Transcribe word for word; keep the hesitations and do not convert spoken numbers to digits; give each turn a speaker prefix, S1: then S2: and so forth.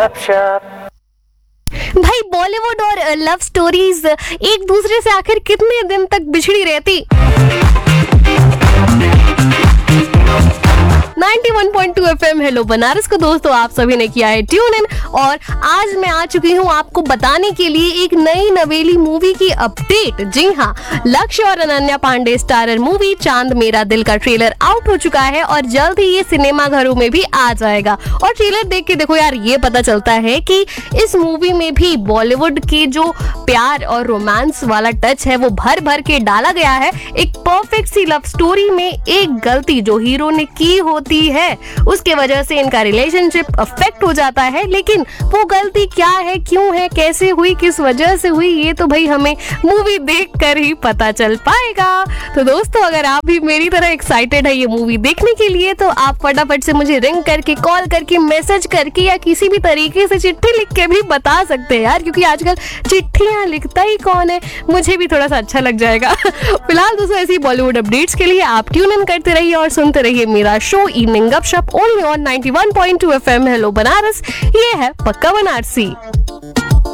S1: गपशप।
S2: भाई बॉलीवुड और लव स्टोरीज एक दूसरे से आखिर कितने दिन तक बिछड़ी रहती। Ninety one point two FM hello Banaras को दोस्तों आप सभी ने किया है ट्यून इन और आज मैं आ चुकी हूँ आपको बताने के लिए एक नई नवेली मूवी की अपडेट। जी हाँ, लक्ष्य और अनन्या पांडे स्टारर मूवी चांद मेरा दिल का ट्रेलर आउट हो चुका है और जल्द ही ये सिनेमा घरों में भी आ जाएगा। और ट्रेलर देख के देखो यार, ये पता चलता है कि इस मूवी में भी बॉलीवुड के जो प्यार और रोमांस वाला टच है वो भर भर के डाला गया है। एक परफेक्ट सी लव स्टोरी में एक गलती जो हीरो ने की होती है उसके वजह से इनका रिलेशनशिप अफेक्ट हो जाता है, लेकिन वो गलती क्या है, क्यों है, कैसे हुई, किस वजह से हुई, ये तो भाई हमें मूवी देखकर ही पता चल पाएगा। तो दोस्तों अगर आप भी मेरी तरह एक्साइटेड है ये मूवी देखने के लिए तो आप फटाफट से मुझे रिंग करके, कॉल करके, मैसेज करके या किसी भी तरीके से चिट्ठी लिख के भी बता सकते हैं यार, क्योंकि आजकल चिट्ठियां लिखता ही कौन है, मुझे भी थोड़ा सा अच्छा लग जाएगा। फिलहाल दोस्तों ऐसी बॉलीवुड अपडेट्स के लिए आप ट्यून इन करते रहिए और सुनते रहिए मेरा शो इवनिंग गपशप only on ninety one point two FM hello Banaras. ये है पक्का बनारसी।